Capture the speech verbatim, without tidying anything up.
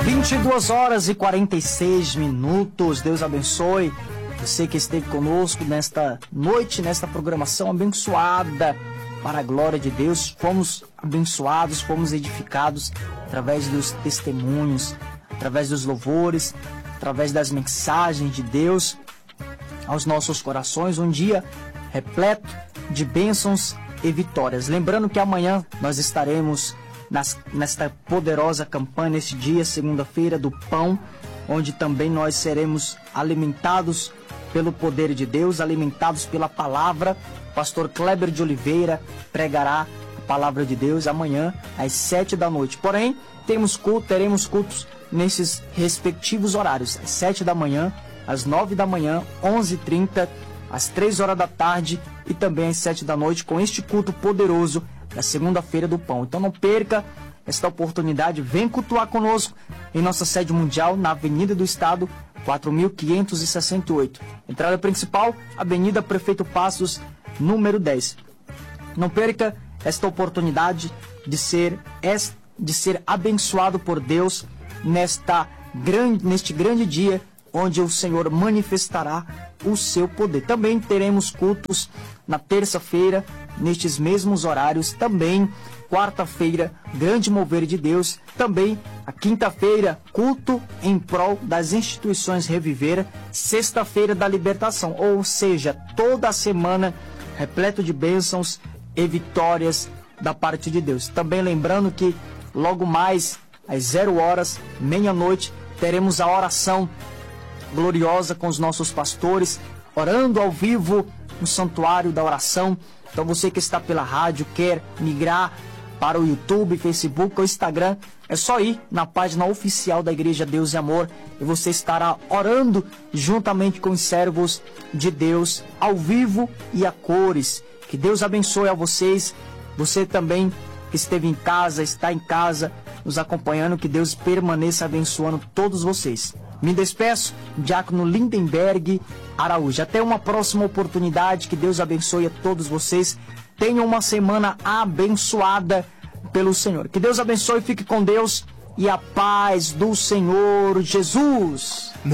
vinte e duas horas e quarenta e seis minutos. Deus abençoe você que esteve conosco nesta noite, nesta programação abençoada para a glória de Deus. Fomos abençoados, fomos edificados através dos testemunhos, através dos louvores, através das mensagens de Deus aos nossos corações. Um dia repleto de bênçãos e vitórias. Lembrando que amanhã nós estaremos nas, nesta poderosa campanha, nesse dia, segunda-feira, do pão, onde também nós seremos alimentados pelo poder de Deus, alimentados pela palavra. Pastor Kleber de Oliveira pregará a palavra de Deus amanhã às sete da noite. Porém, temos culto, teremos cultos nesses respectivos horários, às sete da manhã, às nove da manhã, onze e trinta, às três horas da tarde e também às sete da noite, com este culto poderoso da segunda-feira do pão. Então não perca esta oportunidade, vem cultuar conosco em nossa sede mundial, na Avenida do Estado, quatro mil quinhentos e sessenta e oito. Entrada principal, Avenida Prefeito Passos, número dez. Não perca esta oportunidade de ser, de ser abençoado por Deus nesta grande, neste grande dia, onde o Senhor manifestará o seu poder. Também teremos cultos na terça-feira, nestes mesmos horários. Também quarta-feira, grande mover de Deus. Também a quinta-feira, culto em prol das instituições Reviver. Sexta-feira da libertação, ou seja, toda a semana repleto de bênçãos e vitórias da parte de Deus. Também lembrando que logo mais às zero horas, meia-noite, teremos a oração gloriosa com os nossos pastores, orando ao vivo no Santuário da Oração. Então você que está pela rádio, quer migrar para o YouTube, Facebook ou Instagram, é só ir na página oficial da Igreja Deus e Amor e você estará orando juntamente com os servos de Deus ao vivo e a cores. Que Deus abençoe a vocês. Você também que esteve em casa, está em casa nos acompanhando, que Deus permaneça abençoando todos vocês. Me despeço, Diácono Lindenberg Araújo. Até uma próxima oportunidade, que Deus abençoe a todos vocês. Tenham uma semana abençoada pelo Senhor. Que Deus abençoe, fique com Deus e a paz do Senhor Jesus.